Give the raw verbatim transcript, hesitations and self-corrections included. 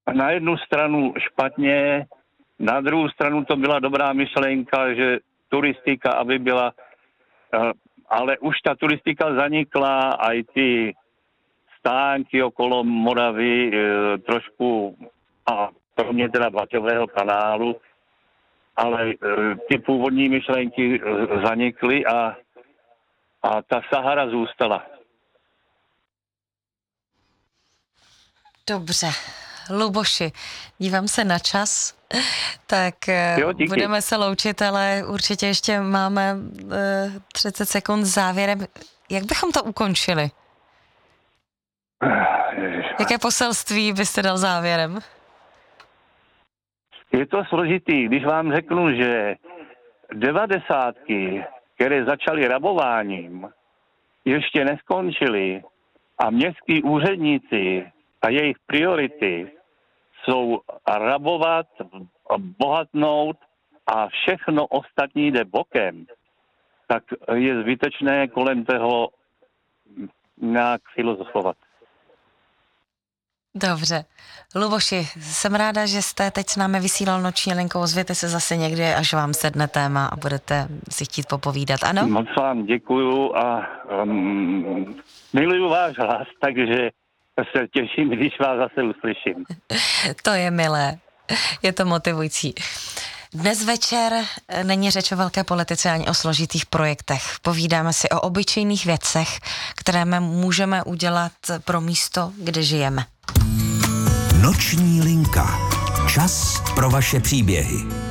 na jednu stranu špatně, na druhou stranu to byla dobrá myšlenka, že turistika, aby byla, ale už ta turistika zanikla, a i ty stánky okolo Moravy trošku, a pro mě teda Baťového kanálu, ale ty původní myšlenky zanikly a, a ta Sahara zůstala. Dobře. Luboši, dívám se na čas, tak jo, budeme se loučit, ale určitě ještě máme uh, třicet sekund závěrem. Jak bychom to ukončili? Jaké poselství byste dal závěrem? Je to složitý, když vám řeknu, že devadesátky, které začaly rabováním, ještě neskončily a městský úředníci a jejich priority jsou rabovat, bohatnout a všechno ostatní jde bokem, tak je zbytečné kolem toho nějak filozofovat. Dobře. Luboši, jsem ráda, že jste teď s námi vysílal Noční linkou. Ozvěte se zase někdy, až vám sedne téma a budete si chtít popovídat, ano? Moc vám děkuju a um, miluju váš hlas, takže se těším, když vás zase uslyším. To je milé. Je to motivující. Dnes večer není řeč o velké politice ani o složitých projektech. Povídáme si o obyčejných věcech, které můžeme udělat pro místo, kde žijeme. Noční linka. Čas pro vaše příběhy.